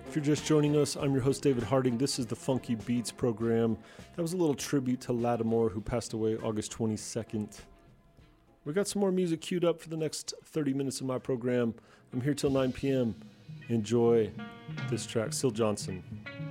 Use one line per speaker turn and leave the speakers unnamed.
If you're just joining us, I'm your host, David Harding. This is the Funky Beats program. That was a little tribute to Lattimore, who passed away August 22nd. We got some more music queued up for the next 30 minutes of my program. I'm here till 9 p.m. Enjoy this track, Syl Johnson.